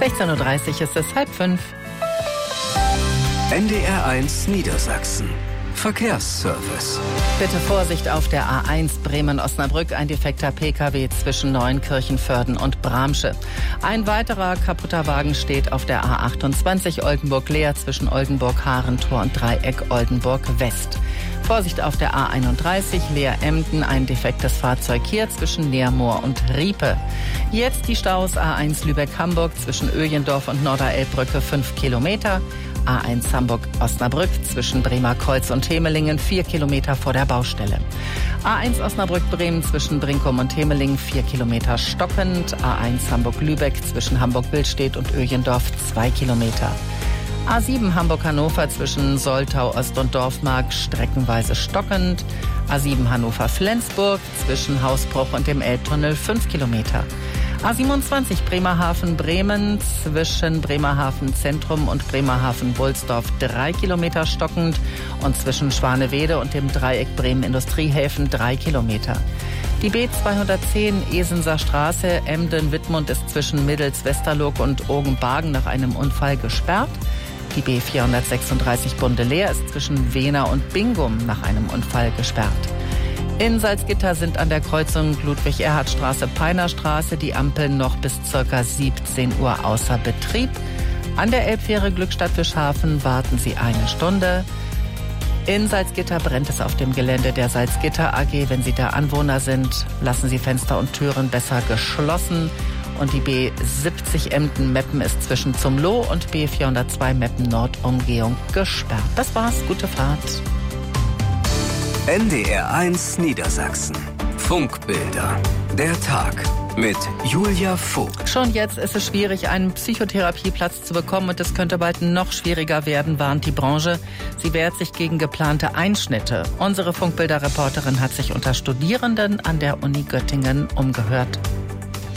16.30 Uhr ist es 4:30. NDR1 Niedersachsen. Verkehrsservice. Bitte Vorsicht auf der A1 Bremen-Osnabrück, ein defekter Pkw zwischen Neuenkirchen-Vörden und Bramsche. Ein weiterer kaputter Wagen steht auf der A28 Oldenburg-Leer zwischen Oldenburg-Harentor und Dreieck Oldenburg-West. Vorsicht auf der A31 Leer-Emden, ein defektes Fahrzeug hier zwischen Neermoor und Riepe. Jetzt die Staus A1 Lübeck-Hamburg zwischen Öjendorf und Norderelbbrücke 5 Kilometer. A1 Hamburg-Osnabrück zwischen Bremerkreuz und Hemelingen 4 Kilometer vor der Baustelle. A1 Osnabrück-Bremen zwischen Brinkum und Hemelingen 4 Kilometer stockend. A1 Hamburg-Lübeck zwischen Hamburg-Billstedt und Öjendorf 2 Kilometer. A7 Hamburg-Hannover zwischen Soltau Ost und Dorfmark streckenweise stockend. A7 Hannover-Flensburg zwischen Hausbruch und dem Elbtunnel 5 Kilometer. A27 Bremerhaven-Bremen zwischen Bremerhaven Zentrum und Bremerhaven-Bulsdorf 3 Kilometer stockend und zwischen Schwanewede und dem Dreieck Bremen-Industriehäfen 3 Kilometer. Die B210 Esenser Straße Emden-Wittmund ist zwischen Middels-Westerloog und Ogenbargen nach einem Unfall gesperrt. Die B436 Bundeleer ist zwischen Wehner und Bingum nach einem Unfall gesperrt. In Salzgitter sind an der Kreuzung Ludwig-Erhard-Straße-Peinerstraße die Ampeln noch bis ca. 17 Uhr außer Betrieb. An der Elbfähre Glückstadt-Fischhafen warten Sie eine Stunde. In Salzgitter brennt es auf dem Gelände der Salzgitter AG. Wenn Sie da Anwohner sind, lassen Sie Fenster und Türen besser geschlossen. Und die B70 Emden-Meppen ist zwischen Zumloh und B402 Meppen-Nord-Umgehung gesperrt. Das war's. Gute Fahrt. NDR1 Niedersachsen. Funkbilder. Der Tag mit Julia Vogt. Schon jetzt ist es schwierig, einen Psychotherapieplatz zu bekommen und es könnte bald noch schwieriger werden, warnt die Branche. Sie wehrt sich gegen geplante Einschnitte. Unsere Funkbilder-Reporterin hat sich unter Studierenden an der Uni Göttingen umgehört.